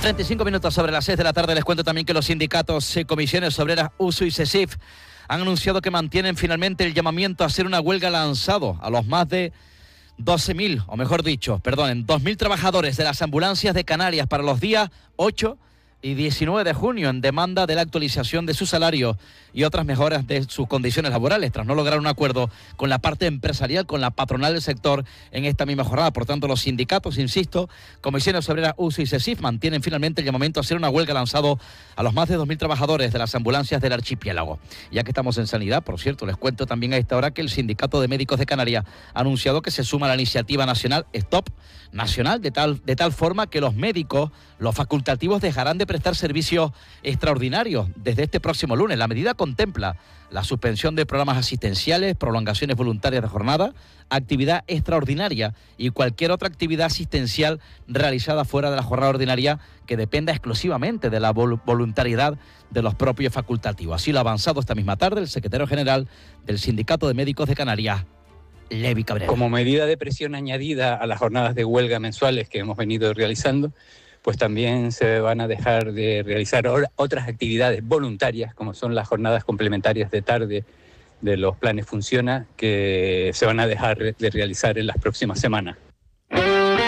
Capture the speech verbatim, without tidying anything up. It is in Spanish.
treinta y cinco minutos sobre las seis de la tarde. Les cuento también que los sindicatos, eh, comisiones obreras, U S O y CESIF han anunciado que mantienen finalmente el llamamiento a hacer una huelga lanzado a los más de doce mil, o mejor dicho, perdonen, dos mil trabajadores de las ambulancias de Canarias para los días ocho y diecinueve de junio en demanda de la actualización de su salario y otras mejoras de sus condiciones laborales, tras no lograr un acuerdo con la parte empresarial, con la patronal del sector en esta misma jornada. Por tanto, los sindicatos, insisto, comisiones obreras, U S O y CESIF mantienen finalmente el llamamiento a hacer una huelga lanzado a los más de dos mil trabajadores de las ambulancias del archipiélago. Ya que estamos en sanidad, por cierto, les cuento también a esta hora que el Sindicato de Médicos de Canarias ha anunciado que se suma a la iniciativa nacional Stop Nacional, de tal, de tal forma que los médicos, los facultativos, dejarán de prestar servicios extraordinarios desde este próximo lunes. La medida contempla la suspensión de programas asistenciales, prolongaciones voluntarias de jornada, actividad extraordinaria y cualquier otra actividad asistencial realizada fuera de la jornada ordinaria que dependa exclusivamente de la vol- voluntariedad de los propios facultativos. Así lo ha avanzado esta misma tarde el secretario general del Sindicato de Médicos de Canarias, Levi Cabrera. Como medida de presión añadida a las jornadas de huelga mensuales que hemos venido realizando, pues también se van a dejar de realizar otras actividades voluntarias, como son las jornadas complementarias de tarde de los planes Funciona, que se van a dejar de realizar en las próximas semanas.